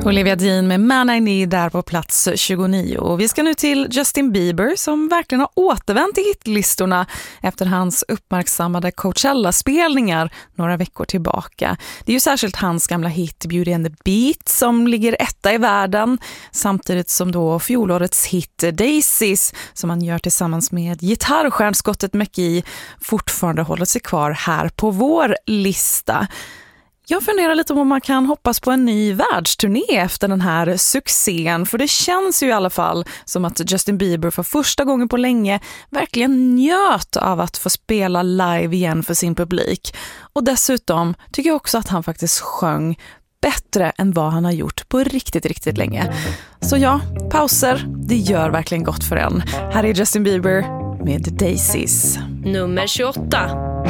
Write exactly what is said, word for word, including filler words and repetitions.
Olivia Dean med Man I Need där på plats tjugonio. Och vi ska nu till Justin Bieber som verkligen har återvänt till hitlistorna efter hans uppmärksammade Coachella-spelningar några veckor tillbaka. Det är ju särskilt hans gamla hit Beauty and the Beat som ligger etta i världen, samtidigt som då fjolårets hit Daisies som han gör tillsammans med gitarrstjärnskottet McGee fortfarande håller sig kvar här på vår lista. Jag funderar lite om man kan hoppas på en ny världsturné efter den här succén, för det känns ju i alla fall som att Justin Bieber för första gången på länge verkligen njöt av att få spela live igen för sin publik. Och dessutom tycker jag också att han faktiskt sjöng bättre än vad han har gjort på riktigt, riktigt länge. Så ja, pauser, det gör verkligen gott för en. Här är Justin Bieber med Daisies. Nummer tjugoåtta.